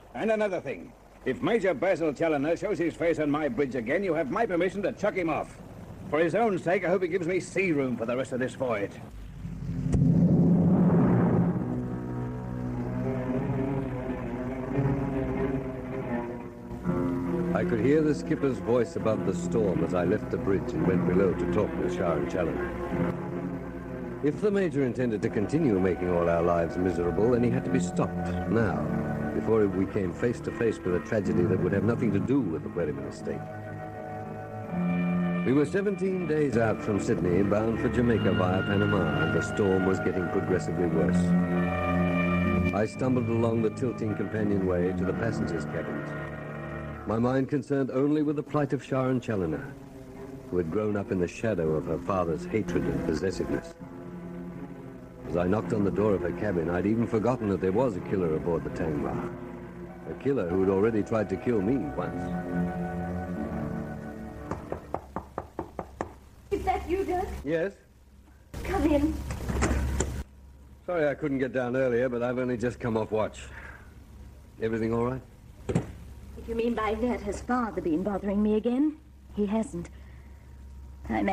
And another thing. If Major Basil Challoner shows his face on my bridge again, you have my permission to chuck him off. For his own sake, I hope he gives me sea room for the rest of this voyage. I could hear the skipper's voice above the storm as I left the bridge and went below to talk with Sharon Challoner. If the Major intended to continue making all our lives miserable, then he had to be stopped now, before we came face to face with a tragedy that would have nothing to do with the Wherryman estate. We were 17 days out from Sydney, bound for Jamaica via Panama, and the storm was getting progressively worse. I stumbled along the tilting companionway to the passengers' cabins, my mind concerned only with the plight of Sharon Challoner, who had grown up in the shadow of her father's hatred and possessiveness. As I knocked on the door of her cabin, I'd even forgotten that there was a killer aboard the Tangmar. A killer who had already tried to kill me once. Is that you, Dirk? Yes? Come in. Sorry I couldn't get down earlier, but I've only just come off watch. Everything all right? If you mean by that, has father been bothering me again? He hasn't.